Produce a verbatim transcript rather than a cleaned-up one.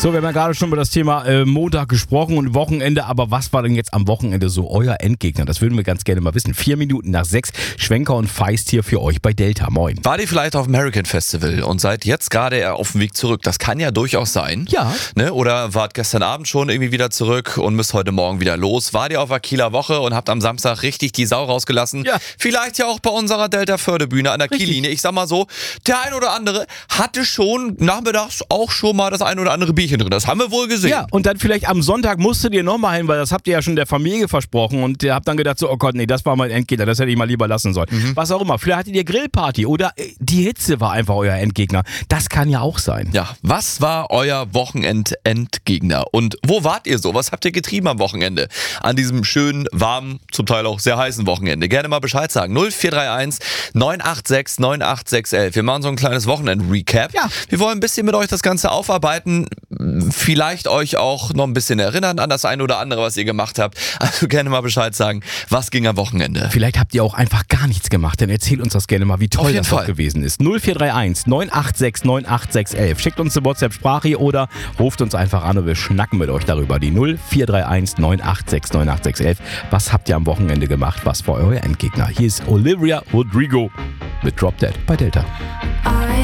So, wir haben ja gerade schon über das Thema äh, Montag gesprochen und Wochenende, aber was war denn jetzt am Wochenende so euer Endgegner? Das würden wir ganz gerne mal wissen. Vier Minuten nach sechs, Schwenker und Feist hier für euch bei Delta. Moin. War ihr vielleicht auf dem Hurricane Festival und seid jetzt gerade auf dem Weg zurück? Das kann ja durchaus sein. Ja. Ne? Oder wart gestern Abend schon irgendwie wieder zurück und müsst heute Morgen wieder los? Wart ihr auf der Kieler Woche und habt am Samstag richtig die Sau rausgelassen? Ja. Vielleicht ja auch bei unserer Delta-Förderbühne an der Richtig. Kiellinie. Ich sag mal so, der ein oder andere hatte schon nachmittags auch schon mal das ein oder andere Bierchen drin. Das haben wir wohl gesehen. Ja, und dann vielleicht am Sonntag musstet ihr nochmal hin, weil das habt ihr ja schon der Familie versprochen und ihr habt dann gedacht so, oh Gott, nee, das war mein Endgegner, das hätte ich mal lieber lassen sollen. Mhm. Was auch immer, vielleicht hattet ihr Grillparty oder äh, die Hitze war einfach euer Endgegner. Das kann ja auch sein. Ja, was war euer Wochenend-Endgegner? Und wo wart ihr so? Was habt ihr getrieben am Wochenende? An diesem schönen, warmen, zum Teil auch sehr heißen Wochenende. Gerne mal Bescheid sagen. null vier drei eins neun acht sechs neun acht sechs eins. Wir machen so ein kleines Wochenend-Recap. Ja. Wir wollen ein bisschen mit euch das Ganze aufarbeiten. Vielleicht euch auch noch ein bisschen erinnern an das eine oder andere, was ihr gemacht habt. Also gerne mal Bescheid sagen, was ging am Wochenende? Vielleicht habt ihr auch einfach gar nichts gemacht, dann erzählt uns das gerne mal, wie toll das doch gewesen ist. null vier drei eins neun acht sechs neun acht sechs eins. Schickt uns eine WhatsApp-Sprache oder ruft uns einfach an und wir schnacken mit euch darüber. Die null vier drei eins neun acht sechs neun acht sechs eins. Was habt ihr am Wochenende gemacht? Was war euer Endgegner? Hier ist Olivia Rodrigo mit Drop Dead bei Delta.